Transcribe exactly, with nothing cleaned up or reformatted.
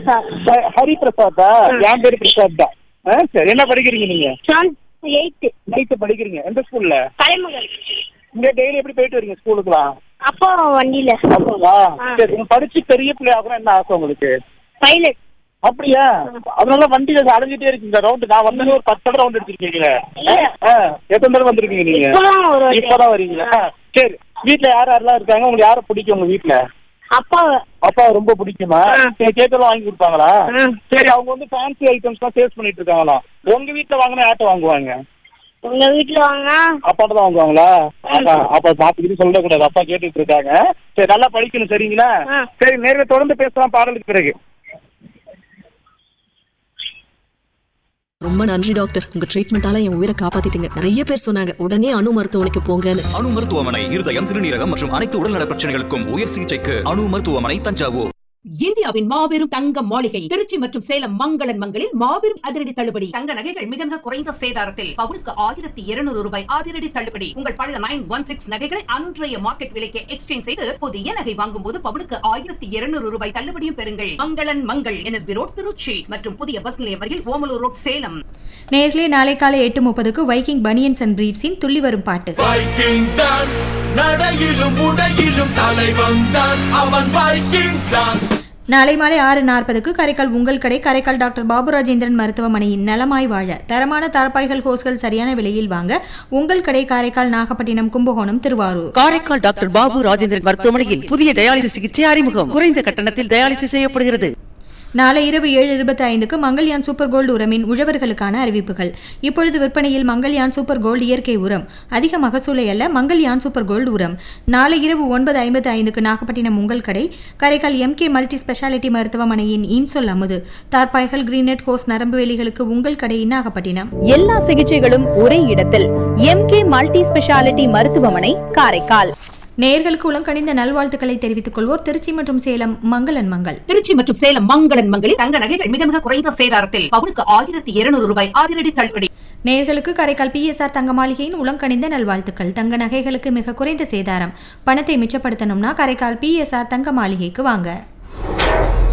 பிரசாத். ஹரி பிரசாத்தா? என் பேரு பிரசாத் தான். சரி, என்ன படிக்கிறீங்க நீங்க? எயித்து. எயித்து படிக்கிறீங்க. எந்த ஸ்கூல்ல? கலைமகள். இங்க டெய்லி எப்படி போயிட்டு வரீங்க ஸ்கூலுக்குலாம்? அப்பா வண்டியில. அப்படிங்களா? சரி, படிச்சு பெரிய பிள்ளை ஆகணும் என்ன ஆசை உங்களுக்கு? பைலட். அப்படியா? அதனால வண்டியில அலைஞ்சிட்டே இருக்கீங்க ரவுண்டு. நான் வந்து ஒரு பத்து தடவை ரவுண்ட் எடுத்துருக்கீங்களே. எத்தனை தடவை வந்திருக்கீங்க நீங்க? இப்பதான் வரீங்களா? சரி, வீட்டுல யார் யாரெல்லாம் இருக்காங்க? உங்களுக்கு யாரை பிடிக்கும் உங்க வீட்டுல? அப்பா. அப்பா ரொம்ப பிடிக்குமா? சரி, கேட்டெல்லாம் வாங்கி கொடுப்பாங்களா? சரி, அவங்க வந்து ஃபேன்சி ஐட்டம்ஸ் எல்லாம் சேல்ஸ் பண்ணிட்டு இருக்காங்களா? உங்க வீட்டுல வாங்கினா யார்ட்ட வாங்குவாங்க? உங்க வீட்டுல வாங்க அப்பாட்ட தான் வாங்குவாங்களா? அப்பா மாத்திக்கிட்டு சொல்லக்கூடாது, அப்பா கேட்டுட்டு இருக்காங்க. சரி, நல்லா படிக்கணும் சரிங்களா? சரி, நேரில் தொடர்ந்து பேசலாம் பாடலுக்கு பிறகு. ரொம்ப நன்றி டாக்டர், உங்க ட்ரீட்மெண்டால என் உயிரை காப்பாத்திட்டீங்க. நிறைய பேர் சொன்னாங்க உடனே அணு மருத்துவமனைக்கு போங்கன்னு. அணு மருத்துவமனை இருதயம், சிறுநீரகம் மற்றும் அனைத்து உடல்நல பிரச்சனைகளுக்கும் உயர் சிகிச்சைக்கு அணு மருத்துவமனை, தஞ்சாவூர். இந்தியாவின் மாபெரும் தங்க மாளிகை திருச்சி மற்றும் சேலம் மங்களன் மங்களில் மாபெரும் அதிரடி தள்ளுபடி. தங்க நகைகள் மிக மிக குறைந்த சேதாரத்தில் பவுனுக்கு ஆயிரத்தி இருநூறு ரூபாய் அதிரடி தள்ளுபடி. உங்கள் பழைய நைன் ஒன் சிக்ஸ் நகைகளை அன்றைய மார்க்கெட் விலைக்கு எக்ஸ்சேஞ்ச் செய்து புதிய நகை வாங்கும் போது பவுனுக்கு ஆயிரத்தி இருநூறு ரூபாய் தள்ளுபடியும் பெறுங்கள். மங்களன் மங்கள், என்எஸ்பி ரோட், திருச்சி மற்றும் புதிய பஸ் நிலையம் வரையில் ஓமலூர் ரோட், சேலம். நேர்களே, நாளை காலை எட்டு முப்பதுக்கு வைக்கிங் பனியன்ஸ் அண்ட் பிரீஃப்ஸின் துள்ளி வரும் பாட்டு. வைக்கிங் தான் நடையிலும் உடையிலும் தலைவன் தான், அவன் வைக்கிங் தான். நாளை மாலை ஆறு நாற்பதுக்கு காரைக்கால் உங்கள் கடை காரைக்கால் டாக்டர் பாபு ராஜேந்திரன் மருத்துவமனையின் நலமாய் வாழ தரமான தார்பாய்கள், ஹோஸ்கள் சரியான விலையில் வாங்க உங்கள் கடை காரைக்கால், நாகப்பட்டினம், கும்பகோணம், திருவாரூர். காரைக்கால் டாக்டர் பாபு ராஜேந்திரன் மருத்துவமனையில் புதிய டயாலிசிஸ் சிகிச்சை அறிமுகம். குறைந்த கட்டணத்தில் டயாலிசிஸ் செய்யப்படுகிறது. நாளை இரவு ஏழு இருபத்தி ஐந்துக்கு மங்கள்யான் சூப்பர் கோல்டு உரமின் உழவர்களுக்கான அறிவிப்புகள். இப்பொழுது விற்பனையில் மங்கள்யான் சூப்பர் கோல்டு இயற்கை உரம். அதிக மகசூலை அல்ல, மங்கள்யான் சூப்பர் கோல்டு உரம். நாளை இரவு ஒன்பது ஐம்பத்தி ஐந்துக்கு நாகப்பட்டினம் உங்கள் கடை காரைக்கால் எம்கே மல்டி ஸ்பெஷாலிட்டி மருத்துவமனையின் இன்சொல் அமுது தார்பாய்கள், கிரீனெட், ஹோஸ், நரம்பு வேலிகளுக்கு உங்கள் கடை நாகப்பட்டினம். எல்லா சிகிச்சைகளும் ஒரே இடத்தில் எம்கே மல்டி ஸ்பெஷாலிட்டி மருத்துவமனை, காரைக்கால். நேயர்களுக்கு உலங்கணிந்த நல்வாழ்த்துக்களை தெரிவித்துக் கொள்வோர் திருச்சி மற்றும் சேலம் மங்களன் மங்கள். திருச்சி மற்றும் சேலம் மங்களன் மங்களில் தங்க நகைகள் மிக மிக குறைந்த சேதாரத்தில் பவுனுக்கு ஆயிரத்தி இருநூறு ரூபாய் அதிரடி தள்ளுபடி. நேயர்களுக்கு காரைக்கால் பிஎஸ்ஆர் தங்க மாளிகையின் உலங்கணிந்த நல்வாழ்த்துக்கள். தங்க நகைகளுக்கு மிக குறைந்த சேதாரம். பணத்தை மிச்சப்படுத்தணும்னா காரைக்கால் பிஎஸ்ஆர் தங்க மாளிகைக்கு வாங்க.